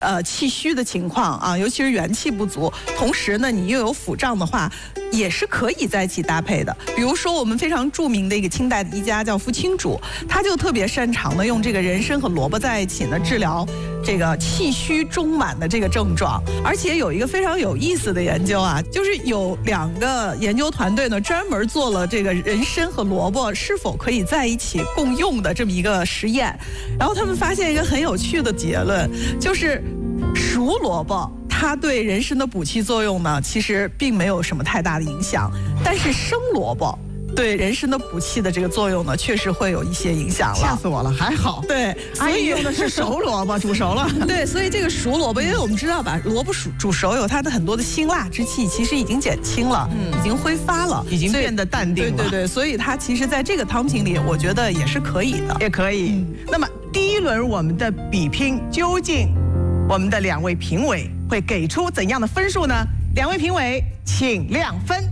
气虚的情况啊，尤其是元气不足，同时呢你又有腹胀的话，也是可以在一起搭配的。比如说我们非常著名的一个清代的医家叫傅青主，他就特别擅长的用这个人参和萝卜在一起呢治疗这个气虚中脘的这个症状。而且有一个非常有意思的研究啊，就是有2个研究团队呢专门做了这个人参和萝卜是否可以在一起共用的这么一个实验，然后他们发现一个很有趣的结论，就是熟萝卜它对人参的补气作用呢，其实并没有什么太大的影响，但是生萝卜对人参的补气的这个作用呢，确实会有一些影响了。 吓死我了，还好。 对， 所以用的是熟萝卜，煮熟了。 对，所以这个熟萝卜，因为我们知道把萝卜煮熟有它的很多的辛辣之气，其实已经减轻了，已经挥发了， 已经变得淡定了。 对，所以它其实在这个汤品里，我觉得也是可以的， 也可以。那么第一轮我们的比拼，究竟我们的2位评委会给出怎样的分数呢？2位评委，请亮分。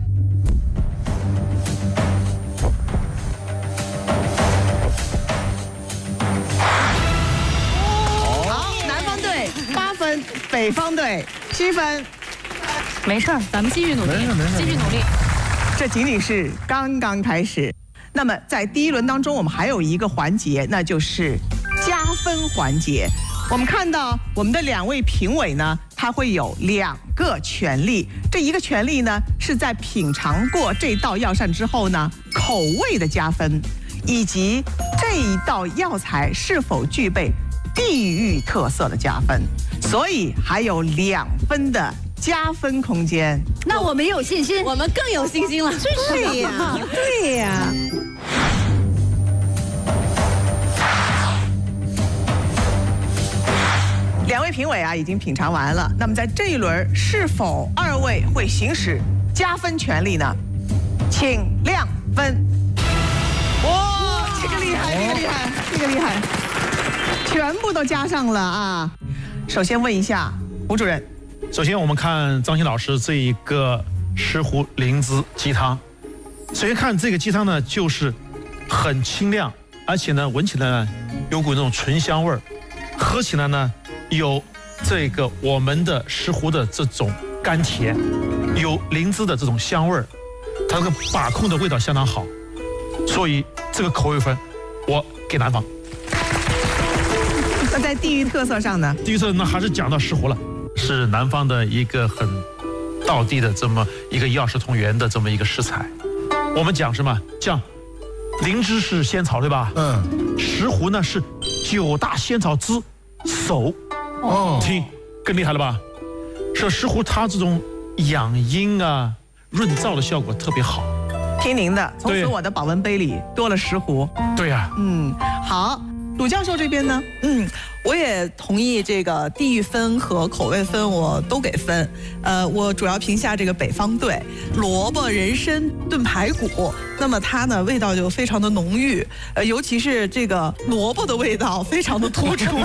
好，南方队8分，北方队7分。 没事儿，咱们继续努力，继续努力。 这仅仅是刚刚开始。那么在第一轮当中，我们还有一个环节，那就是加分环节。我们看到我们的2位评委呢，他会有2个权利。这一个权利呢，是在品尝过这道药膳之后呢，口味的加分，以及这一道药材是否具备地域特色的加分。所以还有2分的加分空间。 那我们也有信心， 我们更有信心了。 对呀，对呀。 2位评委啊，已经品尝完了。那么在这一轮，是否2位会行使加分权利呢？请亮分。哇，这个厉害，这个厉害，这个厉害，全部都加上了啊！首先问一下吴主任， 首先我们看张鑫老师这一个石斛灵芝鸡汤。首先看这个鸡汤呢，就是很清亮，而且呢，闻起来呢有股那种醇香味儿，喝起来呢有这个我们的石斛的这种甘甜，有灵芝的这种香味儿，它这个把控的味道相当好，所以这个口味分我给南方。 那在地域特色上呢？ 地域特色那还是讲到石斛了，是南方的一个很道地的这么一个药食同源的这么一个食材。我们讲什么？讲灵芝是仙草，对吧？石斛呢是9大仙草之首。听更厉害了吧？说石斛它这种养阴啊、润燥的效果特别好。 听您的，从此我的保温杯里多了石斛。 对呀。 好，鲁教授这边呢？ 我也同意这个地域分和口味分，我都给分。我主要评价这个北方队，萝卜人参炖排骨，那么它呢味道就非常的浓郁，尤其是这个萝卜的味道非常的突出，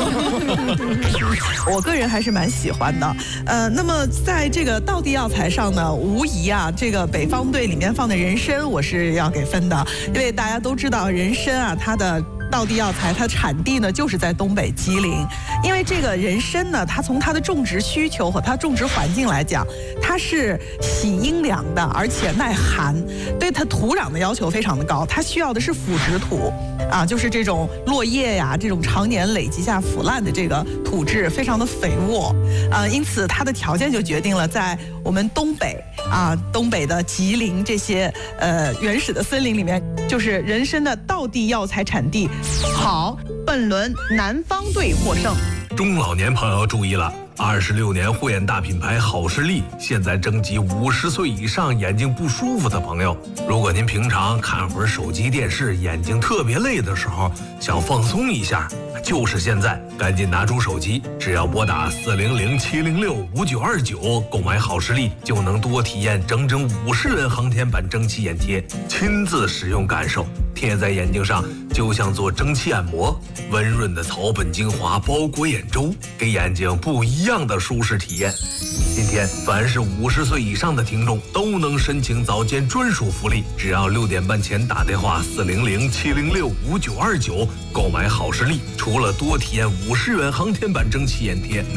我个人还是蛮喜欢的。那么在这个道地药材上呢，无疑啊，这个北方队里面放的人参我是要给分的，因为大家都知道人参啊，它的道地药材它产地呢就是在东北吉林，因为这个人参呢，它从它的种植需求和它种植环境来讲，它是喜阴凉的，而且耐寒，对它土壤的要求非常的高，它需要的是腐殖土啊，就是这种落叶呀，这种常年累积下腐烂的这个土质非常的肥沃，因此它的条件就决定了在我们东北啊，东北的吉林这些原始的森林里面，就是人参的道地药材产地。 好，本轮南方队获胜。 中老年朋友注意了，26年护眼大品牌好视力现在征集50岁以上眼睛不舒服的朋友。如果您平常看会儿手机电视，眼睛特别累的时候，想放松一下，就是现在，赶紧拿出手机，只要拨打400-706-5929购买好视力，就能多体验整整50元航天版蒸汽眼贴，亲自使用感受，贴在眼睛上就像做蒸汽按摩，温润的草本精华包裹眼周，给眼睛不一样的舒适体验。今天凡是50岁以上的听众都能申请早间专属福利，只要6点半前打电话400-706-5929购买好视力，除了多体验50元航天版蒸汽眼贴。